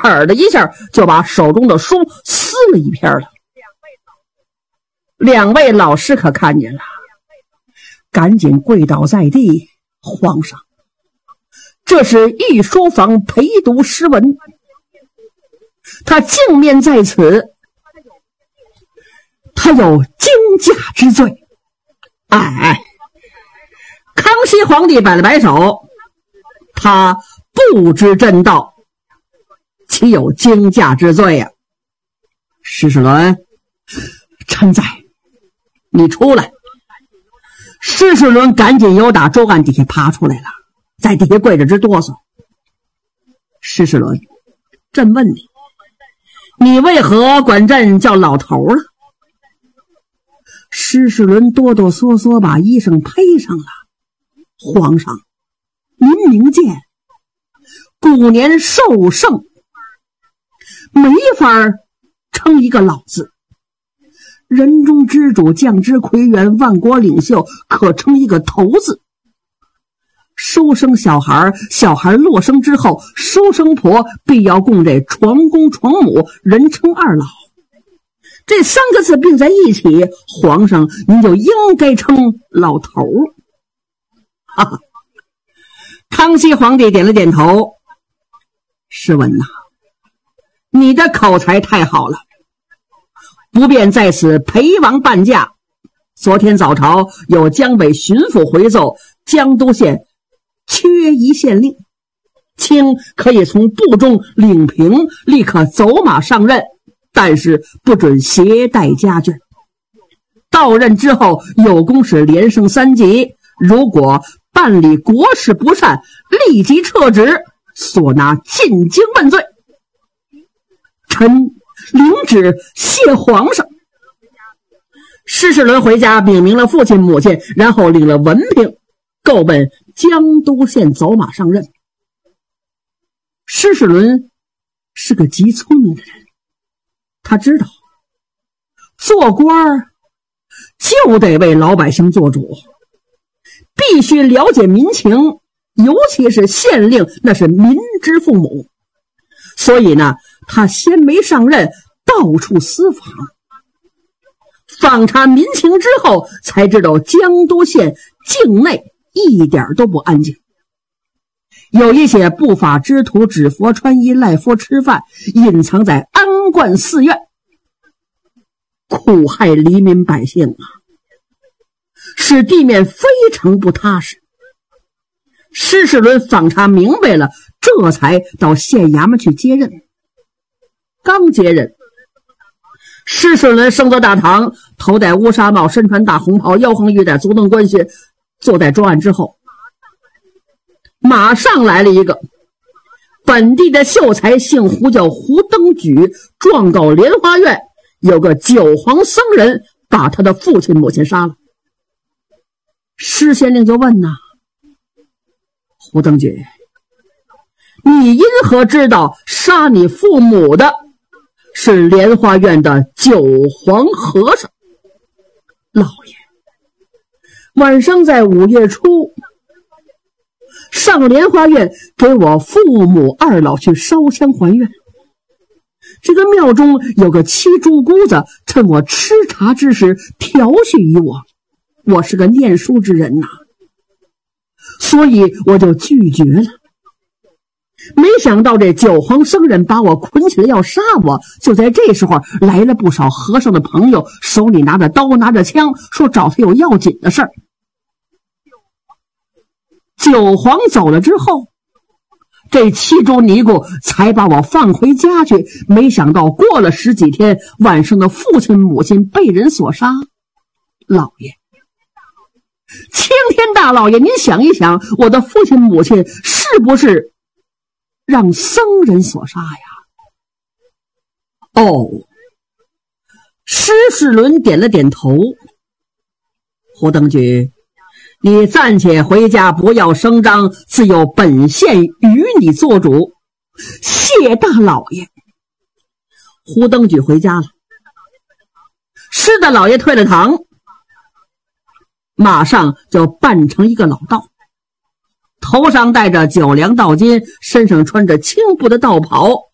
呲的一下就把手中的书撕了一片了。两位老师可看见了，赶紧跪倒在地，皇上，这是御书房陪读诗文，他镜面在此，他有惊驾之罪。哎，康熙皇帝摆了摆手，他不知正道，岂有惊驾之罪呀？施世伦，臣在，你出来。施世伦赶紧由打桌案底下爬出来了，在底下跪着直哆嗦。施世伦，朕问你，你为何管朕叫老头了？施世伦哆哆嗦嗦把衣裳披上了。皇上，您明鉴，古年寿圣没法称一个老字，人中之主，将之魁元，万国领袖，可称一个头字。收生小孩，小孩落生之后，收生婆必要供这床公床母，人称二老。这三个字并在一起，皇上您就应该称老头。哈哈，康熙皇帝点了点头。诗文呐，你的口才太好了，不便在此陪王伴驾。昨天早朝有江北巡抚回奏，江都县缺一县令，卿可以从部中领平，立刻走马上任，但是不准携带家眷。到任之后有功是连升3级，如果办理国事不善，立即撤职，所拿进京问罪。臣领旨谢皇上。施世伦回家禀明了父亲母亲，然后领了文凭，够奔江都县走马上任。施世伦是个极聪明的人，他知道做官就得为老百姓做主，必须了解民情，尤其是县令，那是民之父母。所以呢，他先没上任，到处私访，访查民情之后，才知道江都县境内一点都不安静，有一些不法之徒指佛穿衣，赖佛吃饭，隐藏在安观寺院，苦害黎民百姓啊，使地面非常不踏实。施世伦访查明白了，这才到县衙门去接任。刚接任，施世伦升到大堂，头戴乌纱帽，身穿大红袍，腰横玉带，足蹬官靴，坐在桌案之后，马上来了一个本地的秀才，姓胡，叫胡登举，状告莲花院有个九皇僧人把他的父亲母亲杀了。施县令就问呐，胡登举，你因何知道杀你父母的是莲花院的九皇和尚？老爷，晚上在5月初上莲花院给我父母二老去烧香还愿，这个庙中有个七猪姑子，趁我吃茶之时调戏于我，我是个念书之人呐，所以我就拒绝了。没想到这九皇僧人把我捆起来要杀我，就在这时候来了不少和尚的朋友，手里拿着刀拿着枪，说找他有要紧的事儿。九皇走了之后，这七猪尼姑才把我放回家去，没想到过了10几天，晚上的父亲母亲被人所杀。老爷，青天大老爷，您想一想，我的父亲母亲是不是让僧人所杀呀？哦，施世伦点了点头。胡登举，你暂且回家，不要声张，自有本县与你做主。谢大老爷。胡登举回家了。施大老爷退了堂，马上就扮成一个老道，头上戴着9梁道巾，身上穿着青布的道袍，